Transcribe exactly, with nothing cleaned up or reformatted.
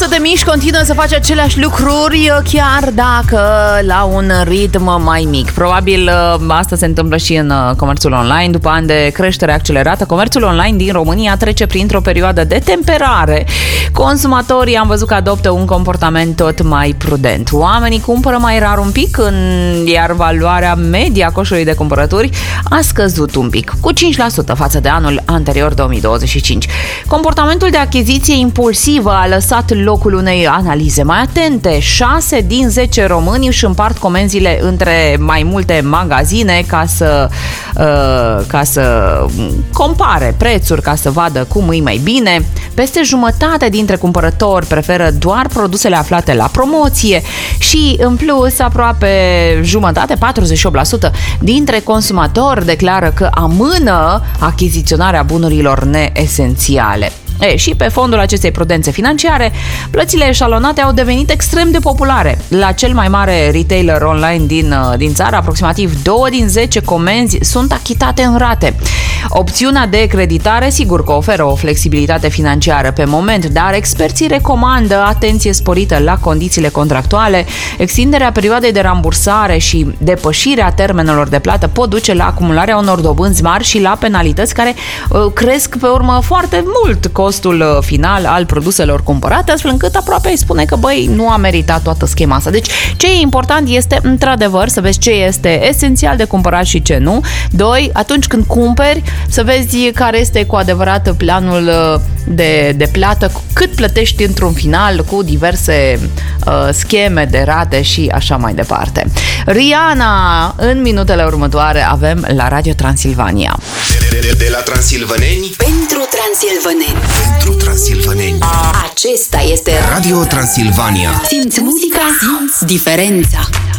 să te miști, continuă să faci aceleași lucruri, chiar dacă la un ritm mai mic. Probabil asta se întâmplă și în comerțul online. După ani de creștere accelerată, comerțul online din România trece printr-o perioadă de temperare. Consumatorii am văzut că adoptă un comportament tot mai prudent. Oamenii cumpără mai rar un pic, iar valoarea media coșului de cumpărături a scăzut un pic, cu cinci la sută față de anul anterior, două mii douăzeci și cinci. Comportamentul de achiziție impulsivă a lăsat locul unei analize mai atente. șase din zece români își împart comenzile între mai multe magazine ca să, uh, ca să compare prețuri, ca să vadă cum îi mai bine. Peste jumătate dintre cumpărători preferă doar produsele aflate la promoție și, în plus, aproape jumătate, patruzeci și opt la sută dintre consumatori declară că amână achiziționarea bunurilor neesențiale. E, și pe fondul acestei prudențe financiare, plățile eșalonate au devenit extrem de populare. La cel mai mare retailer online din, din țară, aproximativ două din zece comenzi sunt achitate în rate. Opțiunea de creditare, sigur că oferă o flexibilitate financiară pe moment, dar experții recomandă atenție sporită la condițiile contractuale. Extinderea perioadei de rambursare și depășirea termenelor de plată pot duce la acumularea unor dobânzi mari și la penalități care uh, cresc pe urmă foarte mult costul final al produselor cumpărate, astfel încât aproape îi spune că, băi, nu a meritat toată schema asta. Deci, ce e important este, într-adevăr, să vezi ce este esențial de cumpărat și ce nu. Doi, atunci când cumperi, să vezi care este cu adevărat planul de, de plată, cât plătești într-un final, cu diverse uh, scheme de rate și așa mai departe. Rihanna, în minutele următoare, avem la Radio Transilvania. De, de, de la transilvaneni pentru transilvaneni. Pentru transilvaneni. Acesta este Radio Transilvania. Simți muzica, simți diferența.